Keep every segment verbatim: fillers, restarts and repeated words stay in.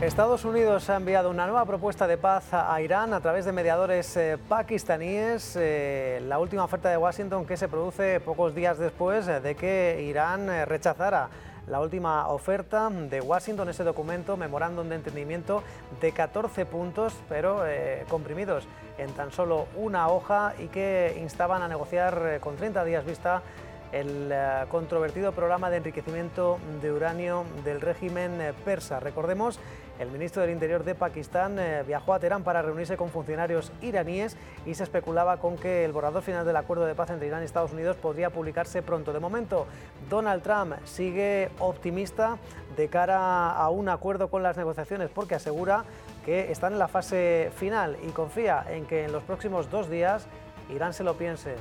Estados Unidos ha enviado una nueva propuesta de paz a Irán a través de mediadores eh, pakistaníes. Eh, la última oferta de Washington que se produce pocos días después de que Irán eh, rechazara la última oferta de Washington, ese documento, memorándum de entendimiento de catorce puntos, pero eh, comprimidos en tan solo una hoja y que instaban a negociar eh, con treinta días vista el eh, controvertido programa de enriquecimiento de uranio del régimen eh, persa. Recordemos, el ministro del Interior de Pakistán eh, viajó a Teherán para reunirse con funcionarios iraníes y se especulaba con que el borrador final del acuerdo de paz entre Irán y Estados Unidos podría publicarse pronto. De momento, Donald Trump sigue optimista de cara a un acuerdo con las negociaciones porque asegura que están en la fase final y confía en que en los próximos dos días Irán se lo piense.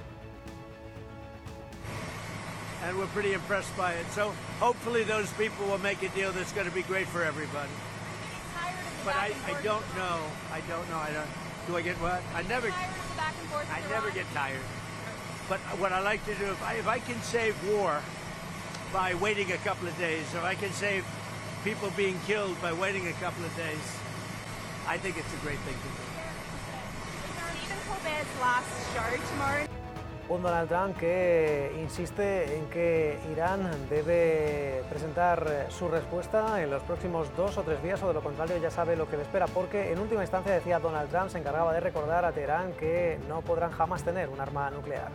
And we're pretty impressed by it. So hopefully those people will make a deal that's going to be great for everybody. But I, I don't know. I don't know. I don't. Do I get what? I never. I never get tired. But what I like to do, if I, if I can save war by waiting a couple of days, if I can save people being killed by waiting a couple of days, I think it's a great thing to do. Stephen Colbert's last show tomorrow. Un Donald Trump que insiste en que Irán debe presentar su respuesta en los próximos dos o tres días o de lo contrario ya sabe lo que le espera, porque en última instancia, decía Donald Trump, se encargaba de recordar a Teherán que no podrán jamás tener un arma nuclear.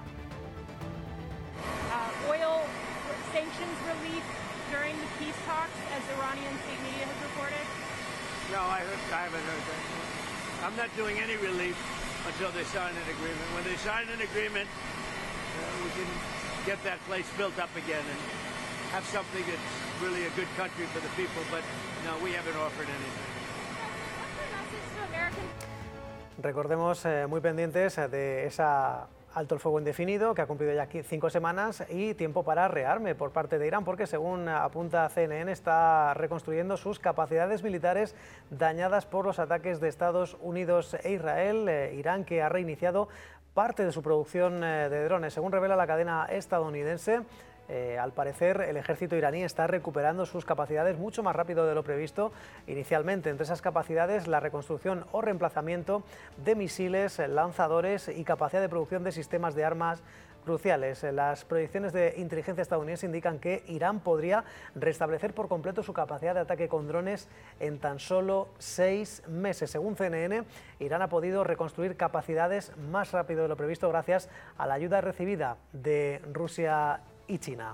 Uh, oil sanctions relief during the peace talks, as Iranian state media has reported? No, I, heard, I haven't heard that. I'm not doing any relief until they sign an agreement. When they sign an agreement, Uh, we can get that place built up again and have something that's really a good country for the people, but no, we haven't offered anything. What's your message to American? Recordemos, eh, muy pendientes de esa alto el fuego indefinido que ha cumplido ya aquí cinco semanas y tiempo para rearme por parte de Irán, porque según apunta C N N está reconstruyendo sus capacidades militares dañadas por los ataques de Estados Unidos e Israel. Eh, Irán que ha reiniciado parte de su producción de drones. Según revela la cadena estadounidense, eh, al parecer el ejército iraní está recuperando sus capacidades mucho más rápido de lo previsto inicialmente. Entre esas capacidades, la reconstrucción o reemplazamiento de misiles, lanzadores y capacidad de producción de sistemas de armas cruciales. Las proyecciones de inteligencia estadounidense indican que Irán podría restablecer por completo su capacidad de ataque con drones en tan solo seis meses. Según C N N, Irán ha podido reconstruir capacidades más rápido de lo previsto gracias a la ayuda recibida de Rusia y China.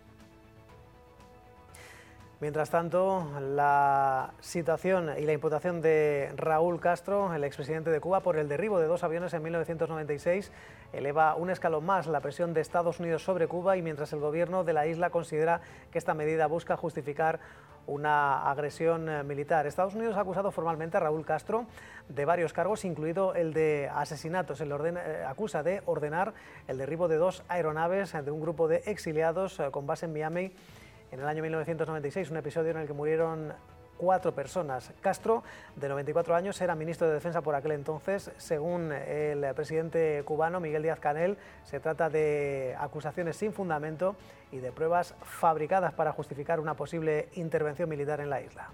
Mientras tanto, la situación y la imputación de Raúl Castro, el expresidente de Cuba, por el derribo de dos aviones en mil novecientos noventa y seis, eleva un escalón más la presión de Estados Unidos sobre Cuba y mientras el gobierno de la isla considera que esta medida busca justificar una agresión militar. Estados Unidos ha acusado formalmente a Raúl Castro de varios cargos, incluido el de asesinatos. Se le ordena, eh, acusa de ordenar el derribo de dos aeronaves de un grupo de exiliados eh, con base en Miami en el año mil novecientos noventa y seis, un episodio en el que murieron cuatro personas. Castro, de noventa y cuatro años, era ministro de Defensa por aquel entonces. Según el presidente cubano, Miguel Díaz-Canel, se trata de acusaciones sin fundamento y de pruebas fabricadas para justificar una posible intervención militar en la isla.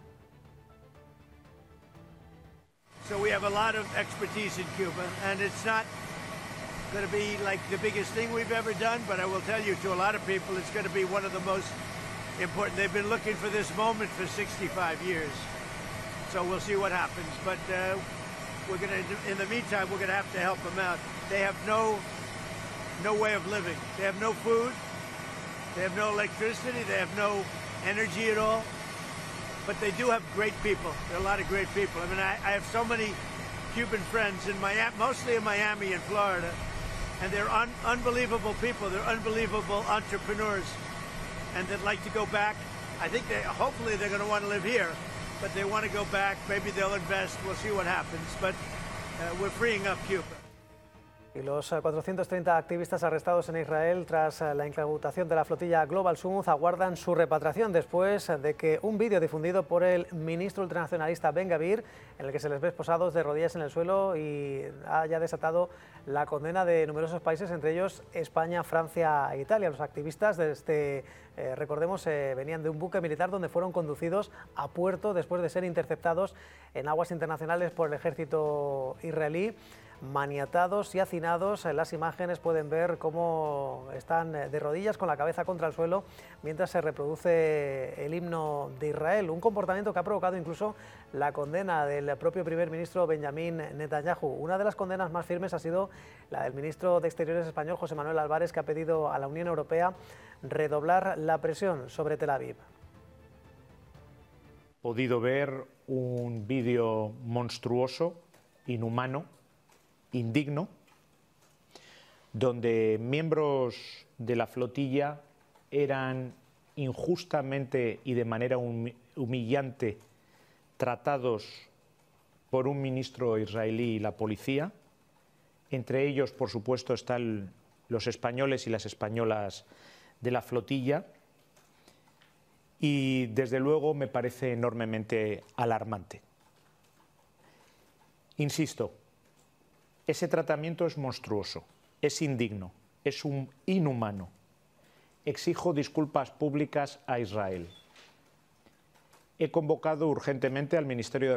So we have a lot of expertise in Cuba, and it's not going to be like the biggest thing we've ever done, but I will tell you, to a lot of people, it's going to be one of the most important. They've been looking for this moment for sixty-five years, so we'll see what happens. But uh, we're going to, in the meantime, we're going to have to help them out. They have no, no way of living. They have no food. They have no electricity. They have no energy at all. But they do have great people. There are a lot of great people. I mean, I, I have so many Cuban friends in Miami, mostly in Miami and Florida, and they're un unbelievable people. They're unbelievable entrepreneurs. And they'd like to go back. I think they, hopefully they're going to want to live here, but they want to go back. Maybe they'll invest. We'll see what happens. But uh, we're freeing up Cuba. Y los cuatrocientos treinta activistas arrestados en Israel tras la incautación de la flotilla Global Smooth aguardan su repatriación después de que un vídeo difundido por el ministro ultranacionalista Ben Gvir, en el que se les ve esposados de rodillas en el suelo, y haya desatado la condena de numerosos países, entre ellos España, Francia e Italia. Los activistas, desde, eh, recordemos, eh, venían de un buque militar donde fueron conducidos a puerto después de ser interceptados en aguas internacionales por el ejército israelí. Maniatados y hacinados, en las imágenes pueden ver cómo están de rodillas con la cabeza contra el suelo mientras se reproduce el himno de Israel, un comportamiento que ha provocado incluso la condena del propio primer ministro Benjamín Netanyahu. Una de las condenas más firmes ha sido la del ministro de Exteriores español José Manuel Álvarez, que ha pedido a la Unión Europea redoblar la presión sobre Tel Aviv. He podido ver un vídeo monstruoso, inhumano, indigno, donde miembros de la flotilla eran injustamente y de manera humillante tratados por un ministro israelí y la policía. Entre ellos, por supuesto, están los españoles y las españolas de la flotilla. Y, desde luego, me parece enormemente alarmante. Insisto, ese tratamiento es monstruoso, es indigno, es un inhumano. Exijo disculpas públicas a Israel. He convocado urgentemente al Ministerio de